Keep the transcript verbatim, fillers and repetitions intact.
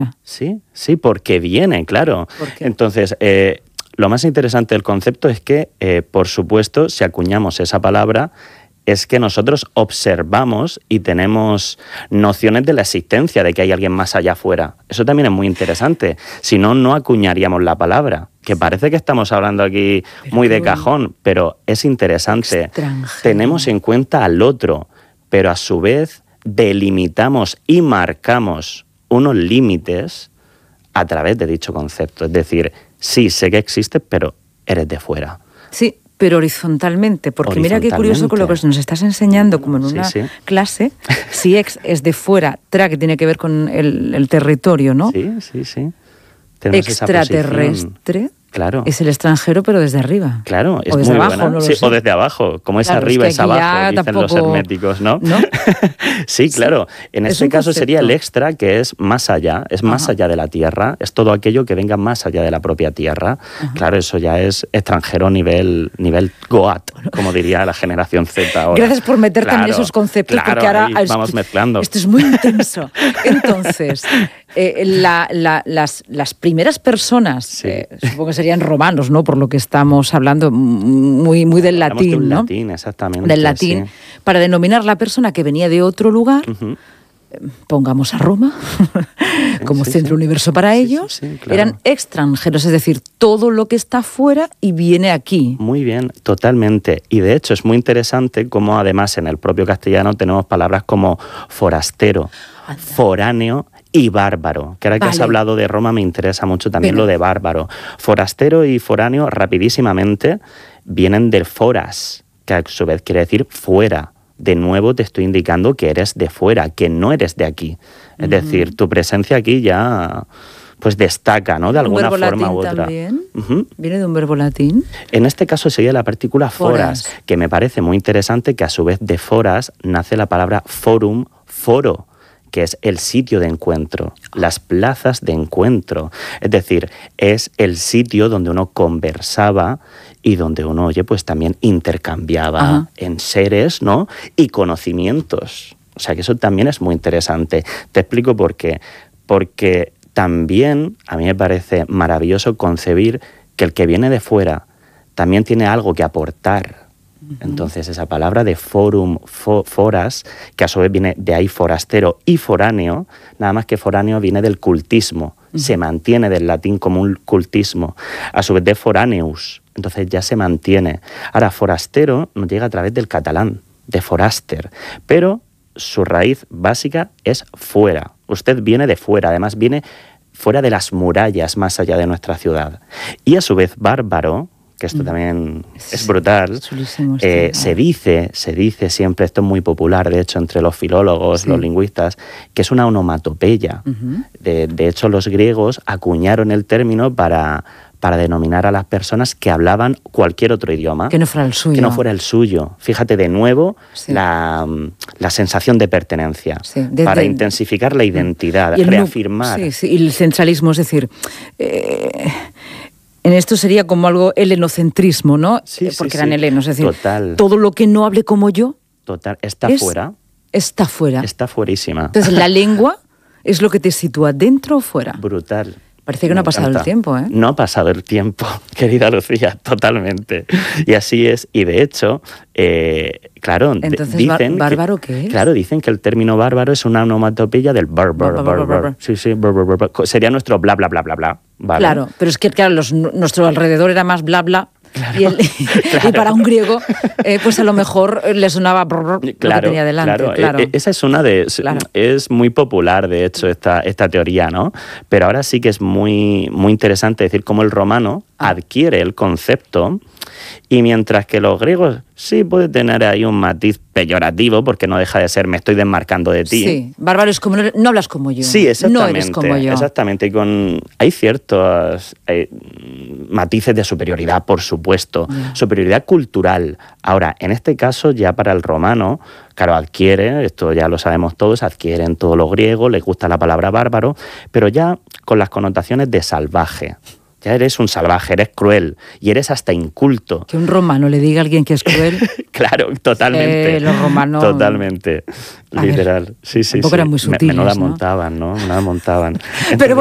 Sí, sí, porque viene, claro. ¿Por qué? Entonces, eh, lo más interesante del concepto es que, eh, por supuesto, si acuñamos esa palabra, es que nosotros observamos y tenemos nociones de la existencia, de que hay alguien más allá afuera. Eso también es muy interesante. Si no, no acuñaríamos la palabra, que parece que estamos hablando aquí pero muy de cajón, pero es interesante. Extranjero. Tenemos en cuenta al otro, pero a su vez delimitamos y marcamos unos límites a través de dicho concepto. Es decir, sí, sé que existes, pero eres de fuera. Sí, pero horizontalmente, porque mira qué curioso con lo que nos estás enseñando, como en una sí, sí. clase, si ex es de fuera, tra, que tiene que ver con el, el territorio, ¿no? Sí, sí, sí. Tenemos Extraterrestre. Claro. Es el extranjero, pero desde arriba. Claro, es o desde muy abajo, buena. no lo Sí, sé. o desde abajo. Como es claro, arriba, es, es que abajo, dicen tampoco... los herméticos, ¿no? ¿No? Sí, claro. En Es este un caso concepto. sería el extra, que es más allá, es más Ajá. allá de la Tierra, es todo aquello que venga más allá de la propia Tierra. Ajá. Claro, eso ya es extranjero nivel, nivel Goat, como diría la generación Z ahora. Gracias por meter Claro, también esos conceptos, claro, porque ahora... ahí vamos mezclando. Esto es muy intenso. Entonces, eh, la, la, las, las primeras personas, Sí. eh, supongo que serían romanos, ¿no? Por lo que estamos hablando, muy, muy del Hablamos de latín, un ¿no? latín, exactamente. Del latín, sí. para denominar la persona que venía de otro lugar, Ujú. pongamos a Roma, como sí, centro sí. universo para Sí, sí, ellos, sí, claro. eran extranjeros, es decir, todo lo que está fuera y viene aquí. Muy bien, totalmente. Y de hecho es muy interesante cómo además en el propio castellano tenemos palabras como forastero, Anda. foráneo y bárbaro. Que ahora que has Vale. hablado de Roma me interesa mucho también Venga. lo de bárbaro. Forastero y foráneo rapidísimamente vienen del foras, que a su vez quiere decir fuera. De nuevo te estoy indicando que eres de fuera, que no eres de aquí. Es Ujú. decir, tu presencia aquí ya pues destaca, ¿no? De ¿Un alguna verbo forma latín u otra. también? Ujú. ¿Viene de un verbo latín? En este caso sería la partícula foras, Foras. que me parece muy interesante que a su vez de foras nace la palabra forum, foro, que es el sitio de encuentro, las plazas de encuentro. Es decir, es el sitio donde uno conversaba y donde uno, oye, pues también intercambiaba Ajá. en seres, ¿no? Y conocimientos. O sea, que eso también es muy interesante. Te explico por qué. Porque también a mí me parece maravilloso concebir que el que viene de fuera también tiene algo que aportar. Entonces, esa palabra de forum, fo, foras, que a su vez viene de ahí forastero y foráneo, nada más que foráneo viene del cultismo, uh-huh. se mantiene del latín como un cultismo, a su vez de foraneus, entonces ya se mantiene. Ahora, forastero nos llega a través del catalán, de foraster, pero su raíz básica es fuera. Usted viene de fuera, además viene fuera de las murallas, más allá de nuestra ciudad. Y a su vez, bárbaro, que esto también es brutal, eh, se dice, se dice siempre, esto es muy popular, de hecho, entre los filólogos, sí. los lingüistas, que es una onomatopeya. Uh-huh. De, de hecho, los griegos acuñaron el término para, para denominar a las personas que hablaban cualquier otro idioma. Que no fuera el suyo. Que no fuera el suyo. Fíjate, de nuevo, sí. la, la sensación de pertenencia, sí. de, para de, intensificar la identidad, y el reafirmar. Sí, sí, y el centralismo, es decir... Eh, En esto sería como algo helenocentrismo, ¿no? Sí, Porque sí, eran sí. helenos, es decir, Total. todo lo que no hable como yo... Total, está es, fuera. Está fuera. Está fuerísima. Entonces, la lengua es lo que te sitúa dentro o fuera. Brutal. Parece que no ha pasado el tiempo, ¿eh? No ha pasado el tiempo, querida Lucía, totalmente. Y así es. Y de hecho, eh, claro, entonces, dicen... ¿bárbaro que, qué es? Claro, dicen que el término bárbaro es una onomatopeya del bar, bar, bar, bar, bar, bar. Sí, sí, bar, bar, bar, bar. Sería nuestro bla, bla, bla, bla, bla. ¿Vale? Claro, pero es que, claro, los, nuestro alrededor era más bla, bla. Claro, y, el, claro. y para un griego, eh, pues a lo mejor le sonaba brr, brr, claro, lo que tenía delante. Claro. Claro. E- esa es una de... Claro. Es muy popular, de hecho, esta, esta teoría, ¿no? Pero ahora sí que es muy, muy interesante decir cómo el romano ah. adquiere el concepto y mientras que los griegos sí puede tener ahí un matiz peyorativo porque no deja de ser me estoy desmarcando de ti. Sí, bárbaro es como no, no hablas como yo. Sí, exactamente. No eres como yo. Exactamente. Y con, hay ciertos eh, matices de superioridad, por supuesto. Yeah. Superioridad cultural. Ahora, en este caso, ya para el romano, claro, adquiere, esto ya lo sabemos todos, adquieren todos los griegos, les gusta la palabra bárbaro, pero ya con las connotaciones de salvaje. ya eres un salvaje, eres cruel y eres hasta inculto. Que un romano le diga a alguien que es cruel. Claro, totalmente. Eh, los romanos... Totalmente, A literal. ver, sí, sí, tampoco sí. eran muy sutiles, Menuda ¿no? montaban, ¿no? Menuda montaban. Pero